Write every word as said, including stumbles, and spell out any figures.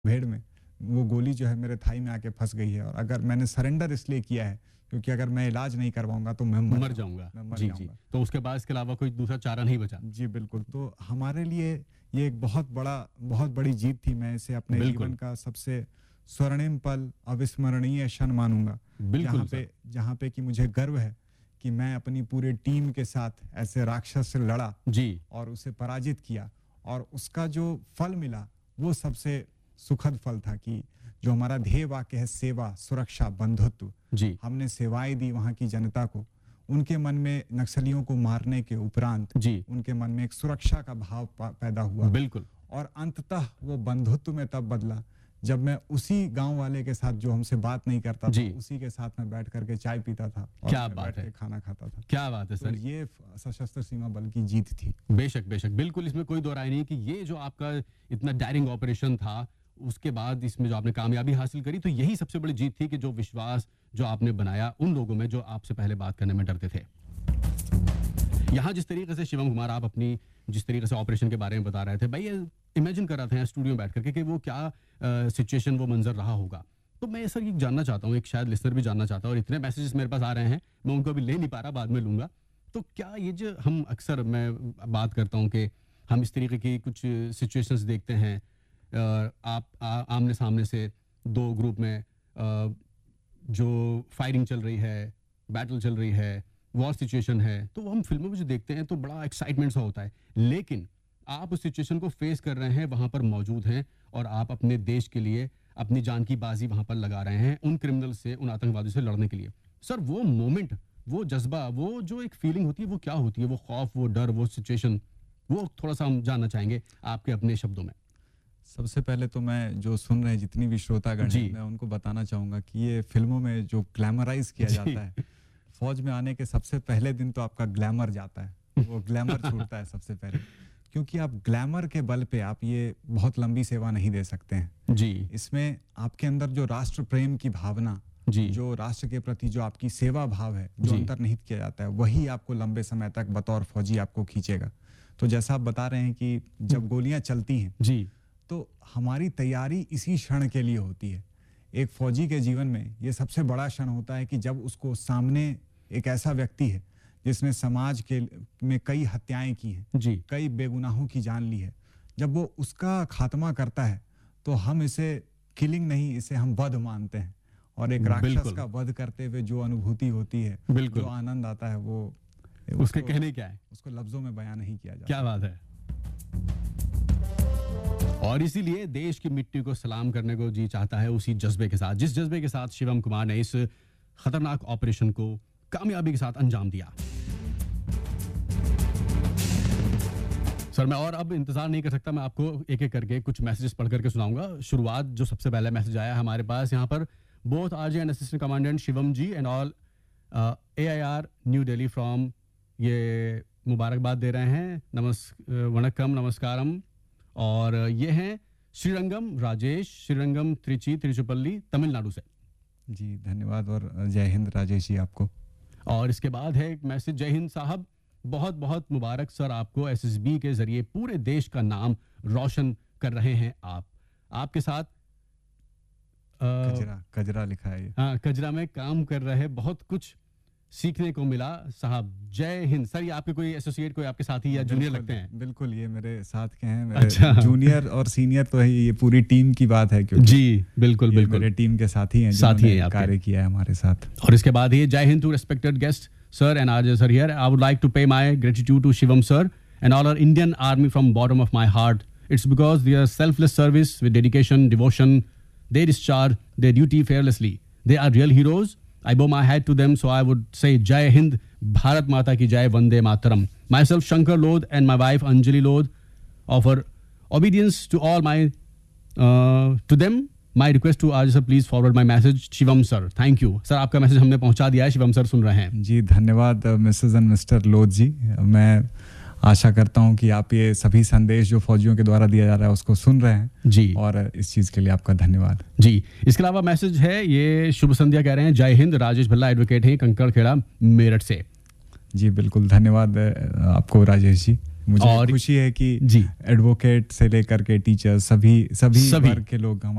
भीड़ में वो गोली जो है मेरे थाई में आके फंस गई है और अगर मैंने सरेंडर इसलिए किया है क्योंकि अगर मैं इलाज नहीं करवाऊंगा तो मैं मर, मर जाऊंगा। मैं मर जी जी। जाऊंगा। तो उसके बाद इसके अलावा कोई दूसरा चारा नहीं बचा। जी बिल्कुल। तो हमारे लिए ये एक बहुत बड़ा बहुत बड़ी जीत थी। मैं इसे अपने बिल्कुल। जीवन का सबसे स्वर्णिम पल, अविस्मरणीय क्षण मानूंगा। बिल्कुल जहाँ पे जहाँ पे कि मुझे गर्व है कि मैं अपनी पूरी टीम के साथ ऐसे राक्षस से लड़ा जी और उसे पराजित किया और उसका जो फल मिला वो सबसे सुखद फल था कि जो हमारा ध्येय वाक्य है सेवा, सुरक्षा, बंधुत्व, जी हमने सेवाएं दी वहां की जनता को। उनके मन में नक्सलियों को मारने के उपरांत जी उनके मन में एक सुरक्षा का भाव पैदा हुआ बिल्कुल। और अंततः वो बंधुत्व में तब बदला जब मैं उसी गांव वाले के साथ जो हमसे बात नहीं करता था उसी के साथ मैं बैठ करके चाय पीता था और क्या मैं बात बैठ है, के खाना खाता था। क्या बात है तो सर। ये सशस्त्र सीमा बल की जीत थी। बेशक बेशक बिल्कुल, इसमें कोई दो राय नहीं कि ये जो आपका इतना डायरिंग ऑपरेशन था उसके बाद इसमें जो आपने कामयाबी हासिल करी तो यही सबसे बड़ी जीत थी कि जो विश्वास जो आपने बनाया उन लोगों में जो आपसे पहले बात करने में डरते थे। यहाँ जिस तरीके से शिवम कुमार आप अपनी जिस तरीके से ऑपरेशन के बारे में बता रहे थे, भाई इमेजिन कर रहा था स्टूडियो में बैठ करके कि वो क्या सिचुएशन वो मंजर रहा होगा। तो मैं सर ये जानना चाहता हूँ, एक शायद लिस्नर भी जानना चाहता है और इतने मैसेजेस मेरे पास आ रहे हैं मैं उनको अभी ले नहीं पा रहा, बाद में लूंगा। तो क्या ये जो हम अक्सर मैं बात करता हूँ कि हम इस तरीके की कुछ सिचुएशंस देखते हैं, आप आ, आमने सामने से दो ग्रुप में जो फायरिंग चल रही है, बैटल चल रही है, वॉर सिचुएशन है, तो हम फिल्मों में जो देखते हैं तो बड़ा एक्साइटमेंट सा होता है, लेकिन आप उस सिचुएशन को फेस कर रहे हैं, वहां पर मौजूद हैं और आप अपने देश के लिए अपनी जान की बाजी वहां पर लगा रहे हैं उन क्रिमिनल से, उन आतंकवादियों से लड़ने के लिए। सर वो मोमेंट, वो जज्बा, वो जो एक फीलिंग होती है वो क्या होती है, वो खौफ, वो डर, वो सिचुएशन, वो थोड़ा सा हम जानना चाहेंगे आपके अपने शब्दों में। सबसे पहले तो मैं जो सुन रहे हैं जितनी भी श्रोतागण हैं, मैं उनको बताना चाहूंगा कि ये फिल्मों में जो ग्लैमराइज किया जाता है, फौज में आने के सबसे पहले दिन तो आपका ग्लैमर जाता है, वो ग्लैमर छूटता है सबसे पहले, क्योंकि आप ग्लैमर के बल पे आप ये बहुत लंबी सेवा नहीं दे सकते हैं जी। इसमें आपके अंदर जो राष्ट्र प्रेम की भावना जी, जो राष्ट्र के प्रति जो आपकी सेवा भाव है जो अंतर्निहित किया जाता है, वही आपको लंबे समय तक बतौर फौजी आपको खींचेगा। तो जैसा आप बता रहे हैं कि जब गोलियां चलती हैं जी तो हमारी तैयारी इसी क्षण के लिए होती है। एक फौजी के जीवन में ये सबसे बड़ा क्षण होता है कि जब उसको सामने एक ऐसा व्यक्ति है जिसने समाज के में कई हत्याएं की हैं, जी, कई बेगुनाहों की जान ली है, जब वो उसका खात्मा करता है तो हम इसे किलिंग नहीं, इसे हम वध मानते हैं। और एक राक्षस का वध करते हुए जो अनुभूति होती है, जो आनंद आता है, वो उसके कहने क्या है, उसको लफ्जों में बयान नहीं किया जाता। क्या बात है। और इसीलिए देश की मिट्टी को सलाम करने को जी चाहता है उसी जज्बे के साथ, जिस जज्बे के साथ शिवम कुमार ने इस खतरनाक ऑपरेशन को कामयाबी के साथ अंजाम दिया। सर मैं और अब इंतजार नहीं कर सकता, मैं आपको एक एक करके कुछ मैसेजेस पढ़ करके सुनाऊंगा। शुरुआत जो सबसे पहले मैसेज आया हमारे पास यहाँ पर, both RJ and assistant commandant Shivam ji and all A I R new Delhi from, ये मुबारकबाद दे रहे हैं, नमस् वणक्कम नमस्कारम। और ये हैं श्रीरंगम राजेश, श्रीरंगम त्रिची त्रिचुपल्ली तमिलनाडु से। जी धन्यवाद और जय हिंद राजेश जी आपको। और इसके बाद है एक मैसेज, जय हिंद साहब, बहुत बहुत मुबारक सर आपको, एस एस बी के जरिए पूरे देश का नाम रोशन कर रहे हैं आप। आपके साथ आ, कजरा कजरा लिखा है, हाँ कजरा में काम कर रहे, बहुत कुछ सीखने को मिला साहब, जय हिंद। सर ये आपके कोई एसोसिएट, कोई आपके साथी या जूनियर लगते हैं? बिल्कुल ये मेरे साथ के हैं, मेरे अच्छा। जूनियर और सीनियर तो है, ये पूरी टीम की बात है क्योंकि जी बिल्कुल बिल्कुल मेरे टीम के साथी हैं, साथी हैं कार्य किया है हमारे साथ। और इसके बाद ये जय Hind to respected guest sir and Arjay sir here. I would like to pay my gratitude to Shivam sir and all our Indian army from bottom of my heart. It's because their selfless service with dedication, devotion, they discharge their duty fearlessly. They are real heroes. I bow my hat to them, so I would say Jai Hind, Bharat Mata ki Jai, Vande Mataram. Myself Shankar Lodh and my wife Anjali Lodh offer obedience to all my uh, to them. My request to Arjay sir, please forward my message. Shivam sir, thank you sir, आपका message हमने पहुंचा दिया है, Shivam sir सुन रहे हैं। जी धन्यवाद Mrs and mister लोध जी। मैं आशा करता हूं कि आप ये सभी संदेश जो फौजियों के द्वारा दिया जा रहा है उसको सुन रहे हैं जी, और इस चीज के लिए आपका धन्यवाद जी। इसके अलावा मैसेज है, ये शुभ संध्या कह रहे हैं, जय हिंद, राजेश भल्ला एडवोकेट हैं, कंकड़खेड़ा मेरठ से। जी बिल्कुल धन्यवाद आपको राजेश जी। मुझे खुशी है कि जी एडवोकेट से लेकर के टीचर सभी सभी वर्ग के लोग